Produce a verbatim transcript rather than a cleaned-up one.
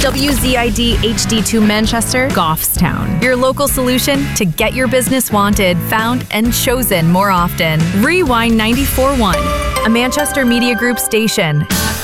W Z I D H D two Manchester, Goffstown. Your local solution to get your business wanted, found, and chosen more often. Rewind ninety-four point one, a Manchester Media Group station.